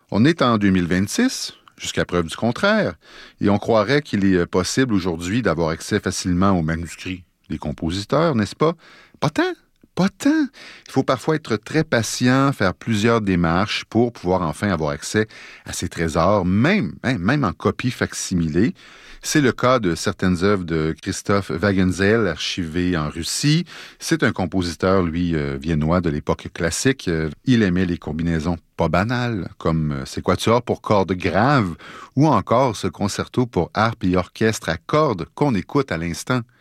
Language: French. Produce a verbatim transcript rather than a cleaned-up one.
On est en deux mille vingt-six, jusqu'à preuve du contraire, et on croirait qu'il est possible aujourd'hui d'avoir accès facilement aux manuscrits des compositeurs, n'est-ce pas? Pas tant, pas tant. Il faut parfois être très patient, faire plusieurs démarches pour pouvoir enfin avoir accès à ces trésors, même, hein, même en copie facsimilée. C'est le cas de certaines œuvres de Christoph Wagenseil, archivées en Russie. C'est un compositeur, lui, euh, viennois de l'époque classique. Euh, il aimait les combinaisons pas banales, comme euh, ses quatuors pour cordes graves ou encore ce concerto pour harpe et orchestre à cordes qu'on écoute à l'instant.